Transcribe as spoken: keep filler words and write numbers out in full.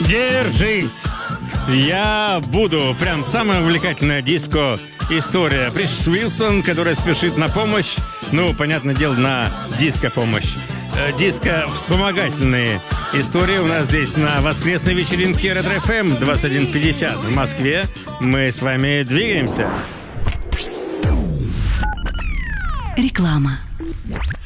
Держись! Я буду. Прям самая увлекательная диско-история. Пришес Уилсон, которая спешит на помощь. Ну, понятное дело, на диско-помощь. Э, Диско-вспомогательные истории у нас здесь на воскресной вечеринке Ретро эф эм двадцать один пятьдесят в Москве. Мы с вами двигаемся. Реклама.